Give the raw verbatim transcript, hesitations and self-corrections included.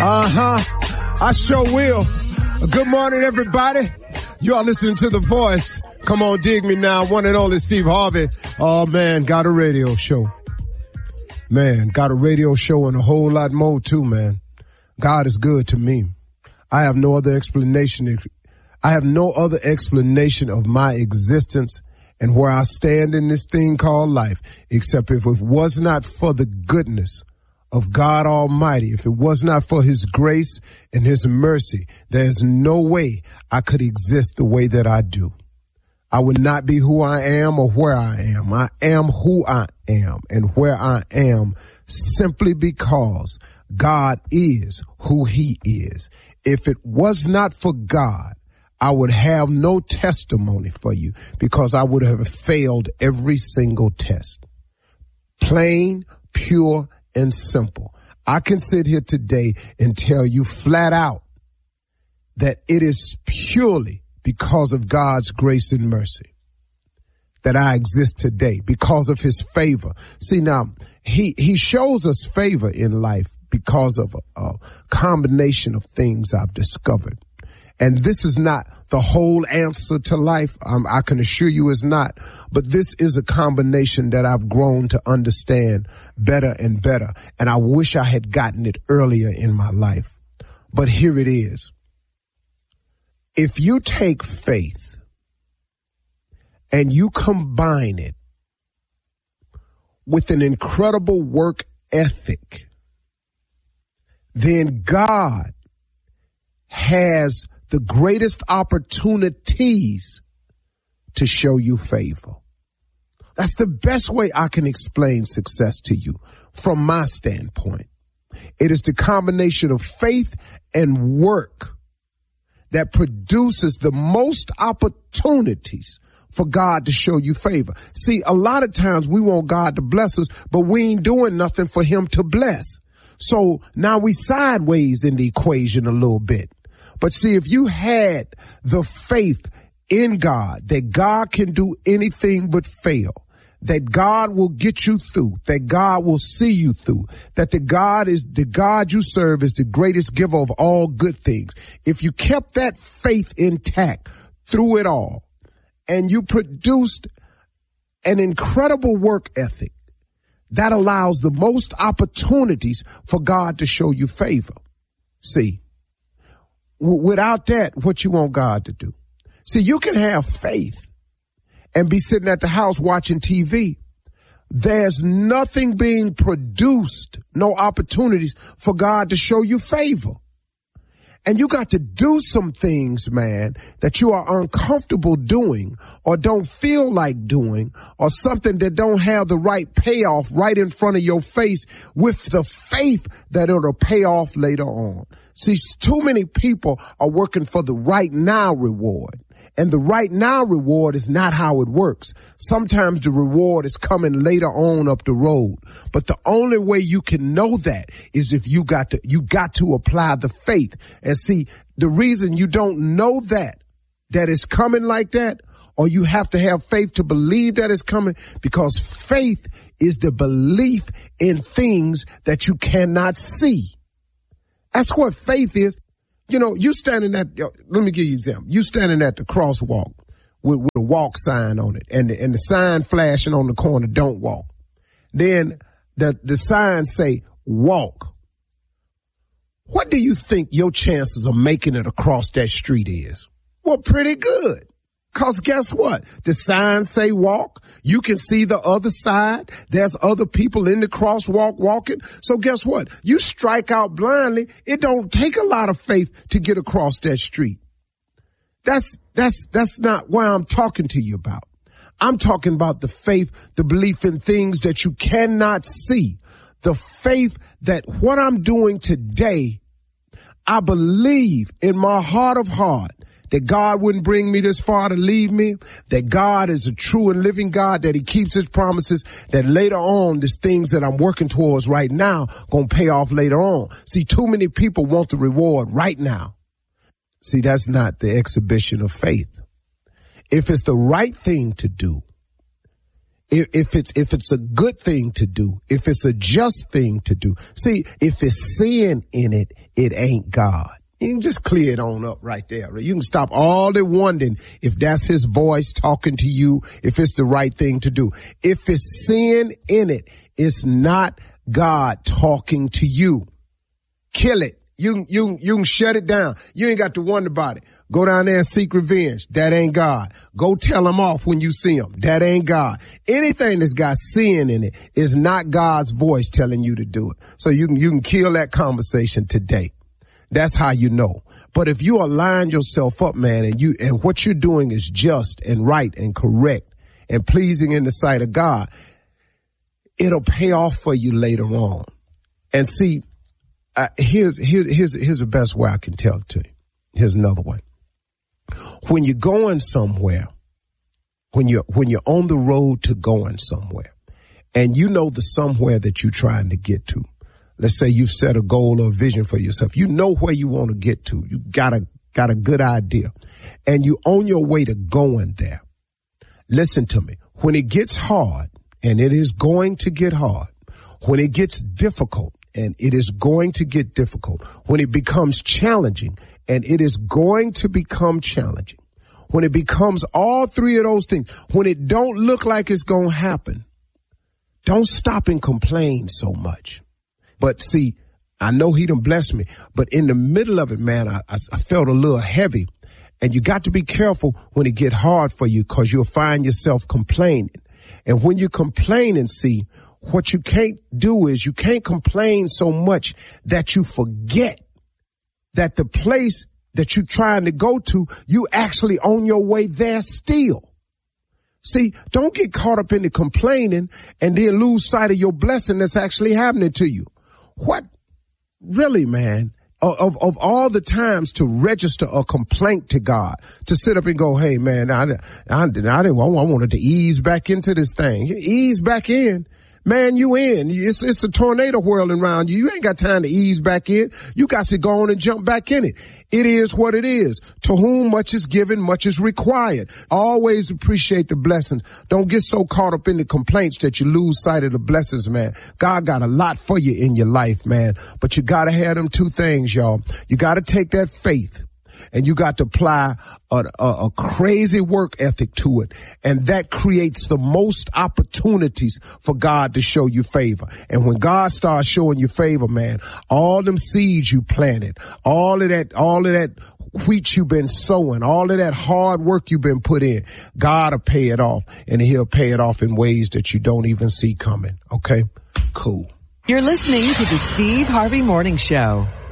Uh-huh. I sure will. Good morning, everybody. You are listening to The Voice. Come on, dig me now. One and only Steve Harvey. Oh, man, got a radio show. Man, got a radio show and a whole lot more, too, man. God is good to me. I have no other explanation. I have no other explanation of my existence and where I stand in this thing called life, except if it was not for the goodness of God Almighty, if it was not for his grace and his mercy, there's no way I could exist the way that I do. I would not be who I am or where I am. I am who I am and where I am simply because God is who he is. If it was not for God, I would have no testimony for you because I would have failed every single test. Plain, pure, and simple. I can sit here today and tell you flat out that it is purely because of God's grace and mercy that I exist today, because of his favor. See, now, he, he shows us favor in life because of a, a combination of things I've discovered. And this is not the whole answer to life. Um, I can assure you it's not. But this is a combination that I've grown to understand better and better. And I wish I had gotten it earlier in my life. But here it is. If you take faith and you combine it with an incredible work ethic, then God has the greatest opportunities to show you favor. That's the best way I can explain success to you from my standpoint. It is the combination of faith and work that produces the most opportunities for God to show you favor. See, a lot of times we want God to bless us, but we ain't doing nothing for him to bless. So now we sideways in the equation a little bit. But see, if you had the faith in God, that God can do anything but fail, that God will get you through, that God will see you through, that the God is, the God you serve is the greatest giver of all good things. If you kept that faith intact through it all, and you produced an incredible work ethic, that allows the most opportunities for God to show you favor. See, w- without that, what you want God to do? See, you can have faith and be sitting at the house watching T V. There's nothing being produced, no opportunities for God to show you favor. And you got to do some things, man, that you are uncomfortable doing or don't feel like doing, or something that don't have the right payoff right in front of your face with the faith that it'll pay off later on. See, too many people are working for the right now reward. And the right now reward is not how it works. Sometimes the reward is coming later on up the road. But the only way you can know that is if you got to, you got to apply the faith. And see, the reason you don't know that, that it's coming like that, or you have to have faith to believe that it's coming, because faith is the belief in things that you cannot see. That's what faith is. You know, you standing at, let me give you an example. You standing at the crosswalk with, with a walk sign on it, and the, and the sign flashing on the corner, don't walk. Then the, the sign say, walk. What do you think your chances of making it across that street is? Well, pretty good. Cause guess what? The signs say walk. You can see the other side. There's other people in the crosswalk walking. So guess what? You strike out blindly. It don't take a lot of faith to get across that street. That's, that's, that's not what I'm talking to you about. I'm talking about the faith, the belief in things that you cannot see. The faith that what I'm doing today, I believe in my heart of heart that God wouldn't bring me this far to leave me, that God is a true and living God, that he keeps his promises, that later on, these things that I'm working towards right now gonna pay off later on. See, too many people want the reward right now. See, that's not the exhibition of faith. If it's the right thing to do, If, if it's, if it's a good thing to do, if it's a just thing to do. See, if it's sin in it, it ain't God. You can just clear it on up right there. You can stop all the wondering if that's his voice talking to you, if it's the right thing to do. If it's sin in it, it's not God talking to you. Kill it. You, you, you can shut it down. You ain't got to wonder about it. Go down there and seek revenge. That ain't God. Go tell him off when you see him. That ain't God. Anything that's got sin in it is not God's voice telling you to do it. So you can, you can kill that conversation today. That's how you know. But if you align yourself up, man, and you, and what you're doing is just and right and correct and pleasing in the sight of God, it'll pay off for you later on. And see, uh, here's, here's, here's, here's the best way I can tell it to you. Here's another way. When you're going somewhere, when you're, when you're on the road to going somewhere, and you know the somewhere that you're trying to get to, let's say you've set a goal or a vision for yourself. You know where you want to get to. You got a, got a good idea. And you're on your way to going there. Listen to me. When it gets hard, and it is going to get hard, when it gets difficult, and it is going to get difficult, when it becomes challenging, and it is going to become challenging, when it becomes all three of those things, when it don't look like it's going to happen, don't stop and complain so much. But see, I know he done blessed me, but in the middle of it, man, I, I, I felt a little heavy. And you got to be careful when it get hard for you, because you'll find yourself complaining. And when you're complaining, see, what you can't do is you can't complain so much that you forget that the place that you're trying to go to, you actually on your way there still. See, don't get caught up in the complaining and then lose sight of your blessing that's actually happening to you. What really, man, of, of all the times to register a complaint to God, to sit up and go, hey, man, I, I, I didn't, I wanted to ease back into this thing. Ease back in. Man, you in. It's, it's a tornado whirling around you. You ain't got time to ease back in. You got to go on and jump back in it. It is what it is. To whom much is given, much is required. Always appreciate the blessings. Don't get so caught up in the complaints that you lose sight of the blessings, man. God got a lot for you in your life, man. But you got to have them two things, y'all. You got to take that faith, and you got to apply a, a, a crazy work ethic to it. And that creates the most opportunities for God to show you favor. And when God starts showing you favor, man, all them seeds you planted, all of that, all of that wheat you've been sowing, all of that hard work you've been put in, God will pay it off. And he'll pay it off in ways that you don't even see coming. Okay? Cool. You're listening to the Steve Harvey Morning Show.